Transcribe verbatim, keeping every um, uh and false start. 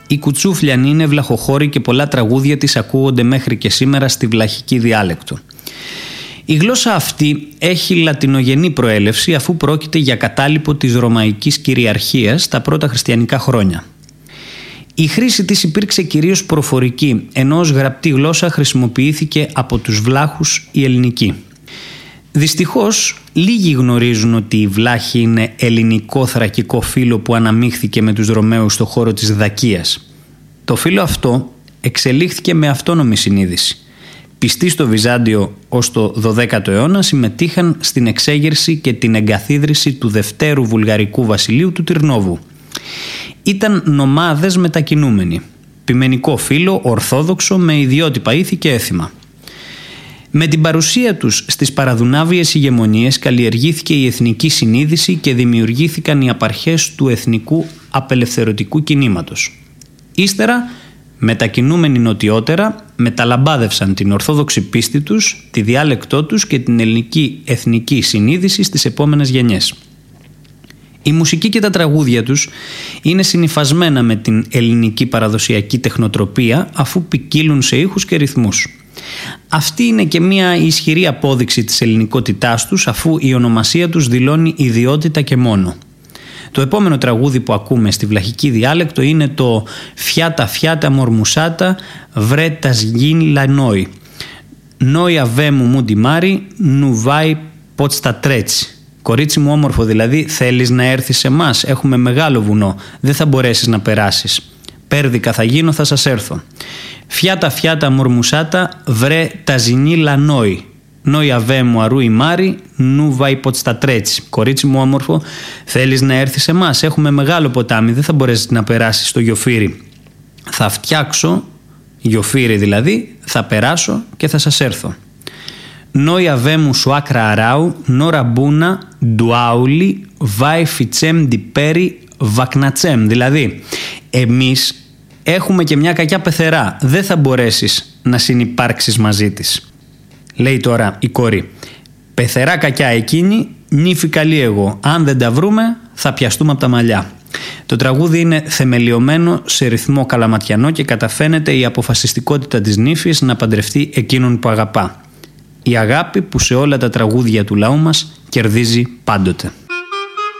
η Κουτσούφλιαν είναι βλαχοχώρη και πολλά τραγούδια της ακούγονται μέχρι και σήμερα στη βλαχική διάλεκτο. Η γλώσσα αυτή έχει λατινογενή προέλευση αφού πρόκειται για κατάλοιπο της ρωμαϊκής κυριαρχίας τα πρώτα χριστιανικά χρόνια. Η χρήση της υπήρξε κυρίως προφορική, ενώ ως γραπτή γλώσσα χρησιμοποιήθηκε από τους βλάχους η ελληνική. Δυστυχώς, λίγοι γνωρίζουν ότι η βλάχη είναι ελληνικό θρακικό φύλο που αναμίχθηκε με τους Ρωμαίους στο χώρο της Δακίας. Το φύλο αυτό εξελίχθηκε με αυτόνομη συνείδηση. Πιστοί στο Βυζάντιο ως το δωδέκατο αιώνα συμμετείχαν στην εξέγερση και την εγκαθίδρυση του δευτέρου βουλγαρικού βασιλείου του Τυρνόβου. Ήταν νομάδες μετακινούμενοι, ποιμενικό φύλο, ορθόδοξο με ιδιότυπα ήθη και έθιμα. Με την παρουσία τους στις παραδουνάβιες ηγεμονίες καλλιεργήθηκε η εθνική συνείδηση και δημιουργήθηκαν οι απαρχές του εθνικού απελευθερωτικού κινήματος. Ύστερα, μετακινούμενοι νοτιότερα, μεταλαμπάδευσαν την ορθόδοξη πίστη τους, τη διάλεκτό τους και την ελληνική εθνική συνείδηση στις επόμενες γενιές. Η μουσική και τα τραγούδια τους είναι συνυφασμένα με την ελληνική παραδοσιακή τεχνοτροπία αφού ποικίλουν σε ήχους και ρυθμούς. Αυτή είναι και μια ισχυρή απόδειξη της ελληνικότητάς τους αφού η ονομασία τους δηλώνει ιδιότητα και μόνο. Το επόμενο τραγούδι που ακούμε στη βλαχική διάλεκτο είναι το «Φιάτα φιάτα μορμουσάτα βρε τα σγίν λανόι. Νόι αβέ μου μου ντιμάρι νου βάι ποτ τα τρέτσι». Κορίτσι μου όμορφο, δηλαδή θέλεις να έρθεις σε μας, έχουμε μεγάλο βουνό, δεν θα μπορέσεις να περάσεις. Πέρδικα θα γίνω, θα σας έρθω. Φιάτα φιάτα μορμουσάτα βρε τα ζινή λανόι. Νόι αβέ μου αρού η μάρι νου βάι ποτ τα τρέτσι. Κορίτσι μου όμορφο, θέλεις να έρθεις σε μας, έχουμε μεγάλο ποτάμι, δεν θα μπορέσεις να περάσεις στο γιοφύρι. Θα φτιάξω, γιοφύρι δηλαδή, θα περάσω και θα σας έρθω. Νόι αβέ μου σουάκρα αράου, νόρα μπούνα, ντουάουλι, βάι φιτσέμ διπέρι, βακνατσέμ. Δηλαδή, εμείς έχουμε και μια κακιά πεθερά, δεν θα μπορέσεις να συνυπάρξεις μαζί της. Λέει τώρα η κόρη, πεθερά κακιά εκείνη, νύφη καλή εγώ, αν δεν τα βρούμε θα πιαστούμε από τα μαλλιά. Το τραγούδι είναι θεμελιωμένο σε ρυθμό καλαματιανό και καταφαίνεται η αποφασιστικότητα της νύφης να παντρευτεί εκείνον που αγαπά. Η αγάπη που σε όλα τα τραγούδια του λαού μας κερδίζει πάντοτε.